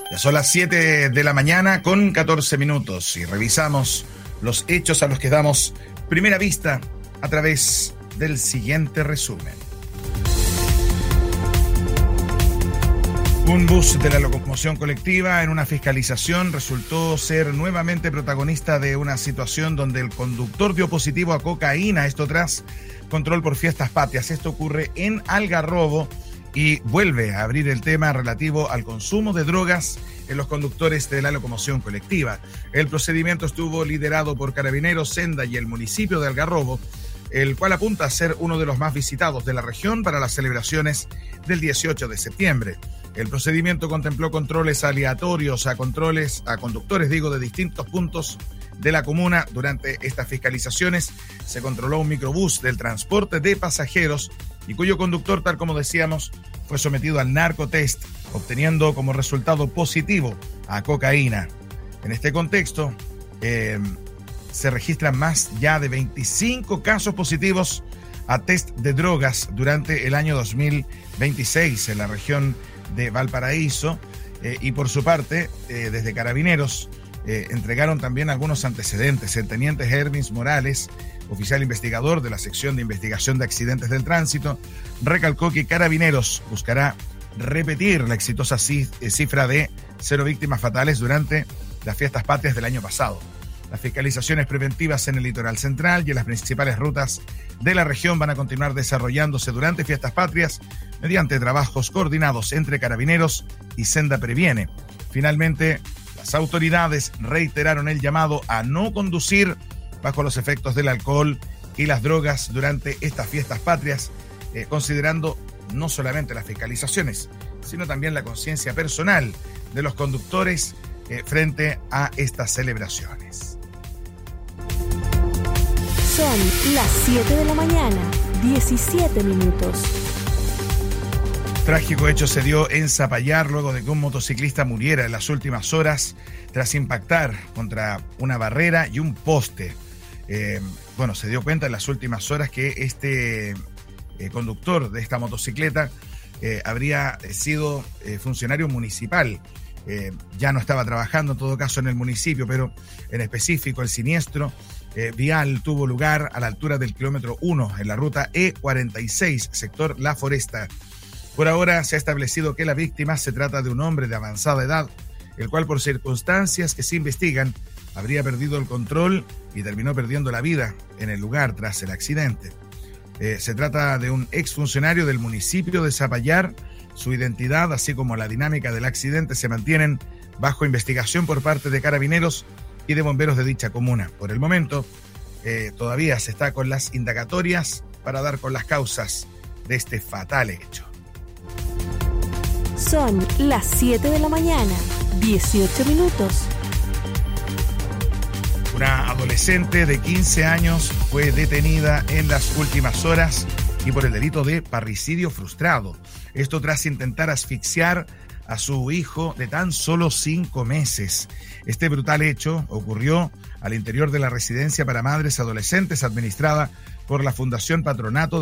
Ya son las 7 de la mañana con 14 minutos y revisamos los hechos a los que damos primera vista a través del siguiente resumen. Un bus de la locomoción colectiva en una fiscalización resultó ser nuevamente protagonista de una situación donde el conductor dio positivo a cocaína, esto tras control por fiestas patrias. Esto ocurre en Algarrobo y vuelve a abrir el tema relativo al consumo de drogas en los conductores de la locomoción colectiva. El procedimiento estuvo liderado por Carabineros, Senda y el municipio de Algarrobo, el cual apunta a ser uno de los más visitados de la región para las celebraciones del 18 de septiembre. El procedimiento contempló controles aleatorios a conductores, de distintos puntos de la comuna. Durante estas fiscalizaciones se controló un microbús del transporte de pasajeros y cuyo conductor, tal como decíamos, fue sometido al narcotest, obteniendo como resultado positivo a cocaína. En este contexto, se registran más ya de 25 casos positivos a test de drogas durante el año 2026 en la región de Valparaíso, y por su parte, desde Carabineros, entregaron también algunos antecedentes. El teniente Hermes Morales, oficial investigador de la sección de investigación de accidentes del tránsito, recalcó que Carabineros buscará repetir la exitosa cifra de 0 víctimas fatales durante las fiestas patrias del año pasado. Las fiscalizaciones preventivas en el litoral central y en las principales rutas de la región van a continuar desarrollándose durante fiestas patrias mediante trabajos coordinados entre Carabineros y Senda Previene. Finalmente, las autoridades reiteraron el llamado a no conducir bajo los efectos del alcohol y las drogas durante estas fiestas patrias, considerando no solamente las fiscalizaciones, sino también la conciencia personal de los conductores frente a estas celebraciones. Son las 7 de la mañana, 17 minutos. Trágico hecho se dio en Zapallar luego de que un motociclista muriera en las últimas horas tras impactar contra una barrera y un poste. Se dio cuenta en las últimas horas que este conductor de esta motocicleta habría sido funcionario municipal. Ya no estaba trabajando en todo caso en el municipio, pero en específico el siniestro vial tuvo lugar a la altura del kilómetro 1 en la ruta E46, sector La Foresta. Por ahora se ha establecido que la víctima se trata de un hombre de avanzada edad, el cual por circunstancias que se investigan habría perdido el control y terminó perdiendo la vida en el lugar tras el accidente. Se trata de un exfuncionario del municipio de Zapallar. Su identidad, así como la dinámica del accidente, se mantienen bajo investigación por parte de Carabineros y de bomberos de dicha comuna. Por el momento, todavía se está con las indagatorias para dar con las causas de este fatal hecho. Son las 7 de la mañana, 18 minutos. Una adolescente de 15 años fue detenida en las últimas horas y por el delito de parricidio frustrado. Esto tras intentar asfixiar a su hijo de tan solo 5 meses. Este brutal hecho ocurrió al interior de la residencia para madres adolescentes administrada por la Fundación Patronato